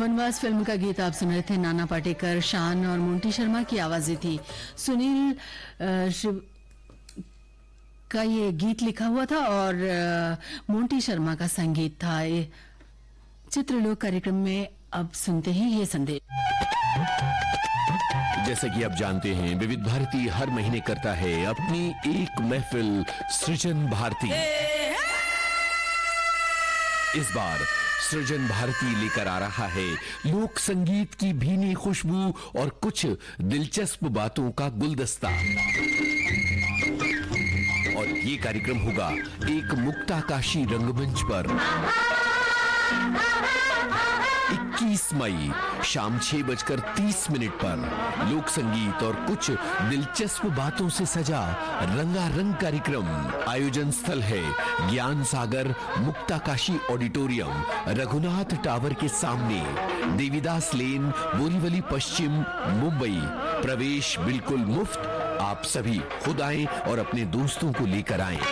वनवास फिल्म का गीत आप सुन रहे थे। नाना पाटेकर, शान और मोंटी शर्मा की आवाजें थी। सुनील शिव का ये गीत लिखा हुआ था और मोंटी शर्मा का संगीत था। ये चित्रलोक कार्यक्रम में अब सुनते हैं ये संदेश। जैसा कि आप जानते हैं, विविध भारती हर महीने करता है अपनी एक महफिल सृजन भारती। इस बार सृजन भारती लेकर आ रहा है लोक संगीत की भीनी खुशबू और कुछ दिलचस्प बातों का गुलदस्ता। और ये कार्यक्रम होगा एक मुक्ताकाशी रंगमंच पर 21 मई शाम 6:30 पर लोक संगीत और कुछ दिलचस्प बातों से सजा रंगारंग कार्यक्रम। आयोजन स्थल है ज्ञान सागर मुक्ताकाशी ऑडिटोरियम, रघुनाथ टावर के सामने, देवीदास लेन, बोरीवली पश्चिम, मुंबई। प्रवेश बिल्कुल मुफ्त। आप सभी खुद आएं और अपने दोस्तों को लेकर आएं।